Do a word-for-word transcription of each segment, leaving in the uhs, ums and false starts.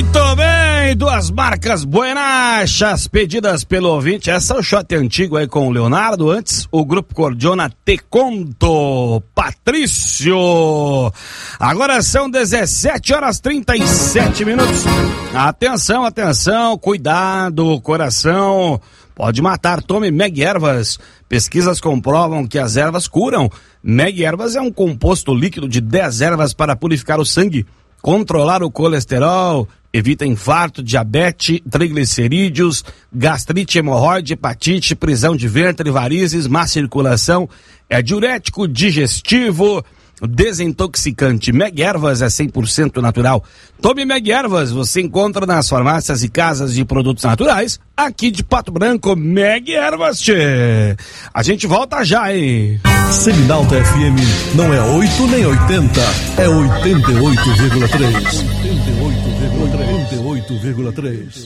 Muito bem, duas marcas buenachas pedidas pelo ouvinte. Essa é o shot antigo aí com o Leonardo. Antes, o Grupo Cordiona Te Conto, Patrício. Agora são dezessete horas e trinta e sete minutos. Atenção, atenção, cuidado, coração pode matar. Tome Meg Ervas. Pesquisas comprovam que as ervas curam. Meg Ervas é um composto líquido de dez ervas para purificar o sangue, controlar o colesterol, evita infarto, diabetes, triglicerídeos, gastrite, hemorroide, hepatite, prisão de ventre, varizes, má circulação, é diurético, digestivo, desintoxicante. Meg Ervas é cem por cento natural. Tome Meg Ervas, você encontra nas farmácias e casas de produtos naturais aqui de Pato Branco. Meg Ervas, tchê. A gente volta já, hein? Seminalta F M não é oito nem oitenta, é oitenta e oito vírgula três. oitenta e oito vírgula três.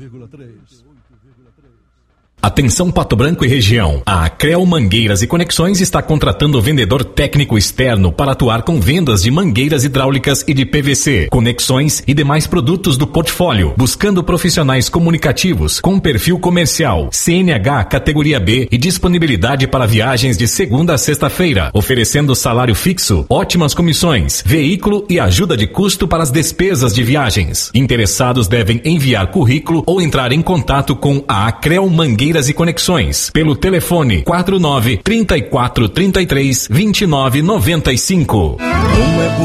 Atenção Pato Branco e região. A Acrel Mangueiras e Conexões está contratando vendedor técnico externo para atuar com vendas de mangueiras hidráulicas e de P V C, conexões e demais produtos do portfólio, buscando profissionais comunicativos com perfil comercial, C N H categoria B e disponibilidade para viagens de segunda a sexta-feira, oferecendo salário fixo, ótimas comissões, veículo e ajuda de custo para as despesas de viagens. Interessados devem enviar currículo ou entrar em contato com a Acrel Mangueiras e Conexões pelo telefone quatro nove, trinta e quatro, trinta e três, vinte e nove, noventa e cinco.